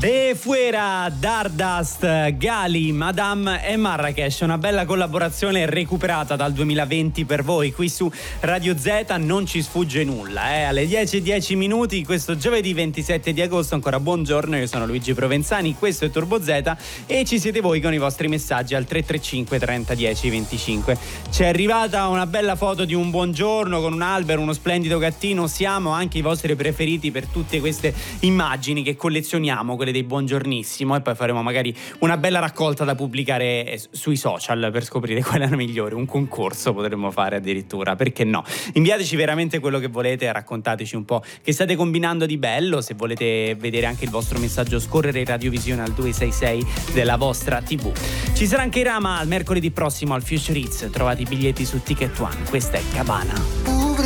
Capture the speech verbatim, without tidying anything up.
De Fuera, Dardust, Gali, Madame e Marrakesh, una bella collaborazione recuperata dal duemilaventi per voi qui su Radio Z. Non ci sfugge nulla, eh? Alle dieci e dieci minuti questo giovedì ventisette di agosto. Ancora buongiorno, io sono Luigi Provenzani, questo è Turbo Z e ci siete voi con i vostri messaggi al tre tre cinque trenta dieci venticinque. Ci è arrivata una bella foto di un buongiorno con un albero, uno splendido gattino. Siamo anche i vostri preferiti per tutte queste immagini che collezioniamo, quelle dei buongiornissimo, e poi faremo magari una bella raccolta da pubblicare sui social per scoprire qual è la migliore. Un concorso potremmo fare addirittura, perché no? Inviateci veramente quello che volete, raccontateci un po' che state combinando di bello. Se volete vedere anche il vostro messaggio scorrere in radiovisione al due sei sei della vostra tivù. Ci sarà anche Rama al mercoledì prossimo al Future Hits. Trovate i biglietti su Ticket One. Questa è Cabana.